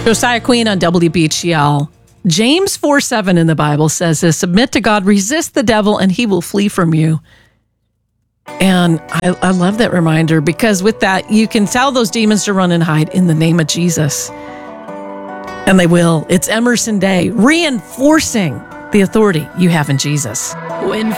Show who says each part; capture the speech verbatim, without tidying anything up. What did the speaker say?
Speaker 1: Josiah Queen on W B H L. James four seven in the Bible says this: submit to God, resist the devil, and he will flee from you. And I, I love that reminder, because with that, you can tell those demons to run and hide in the name of Jesus. And they will. It's Emerson Day, reinforcing the authority you have in Jesus.
Speaker 2: When